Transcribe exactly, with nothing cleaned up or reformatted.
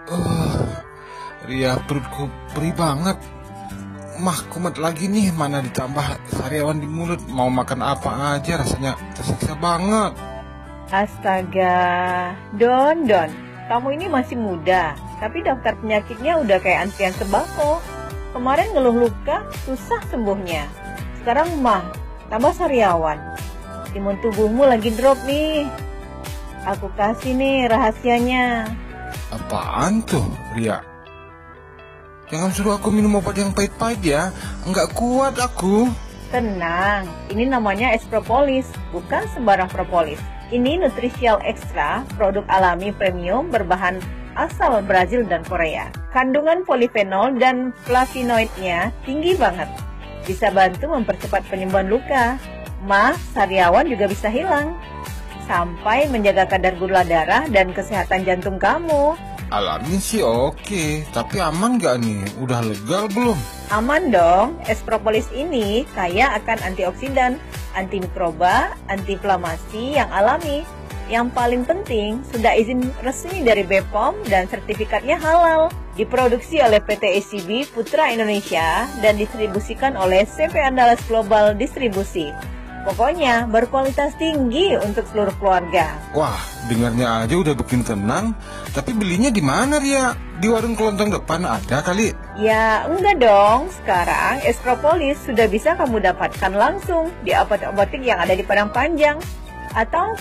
Uh, Ria, perutku perih banget. Mah, kumat lagi nih, mana ditambah sariawan di mulut. Mau makan apa aja rasanya tersiksa banget. Astaga, Don, Don, kamu ini masih muda, tapi daftar penyakitnya udah kayak antrian sembako. Kemarin ngeluh luka, susah sembuhnya. Sekarang mah, tambah sariawan. Imun tubuhmu lagi drop nih. Aku kasih nih rahasianya. Apaan tuh, Ria? Jangan suruh aku minum obat yang pahit-pahit ya. Enggak kuat aku. Tenang, ini namanya es propolis, bukan sembarang propolis. Ini Nutrisial Extra, produk alami premium berbahan asal Brazil dan Korea. Kandungan polifenol dan flavonoidnya tinggi banget. Bisa bantu mempercepat penyembuhan luka. Mah, sariawan juga bisa hilang. Sampai menjaga kadar gula darah dan kesehatan jantung kamu. Alami sih oke, tapi aman gak nih? Udah legal belum? Aman dong, es propolis ini kaya akan antioksidan, antimikroba, antiinflamasi yang alami. Yang paling penting, sudah izin resmi dari B P O M dan sertifikatnya halal. Diproduksi oleh P T I C B Putra Indonesia dan distribusikan oleh C P Andalas Global Distribusi. Pokoknya berkualitas tinggi untuk seluruh keluarga. Wah, dengarnya aja udah bikin tenang. Tapi belinya di mana, Ria? Di warung kelontong depan ada kali? Ya, enggak dong. Sekarang es propolis sudah bisa kamu dapatkan langsung di apotek-apotek yang ada di Padang Panjang. Atau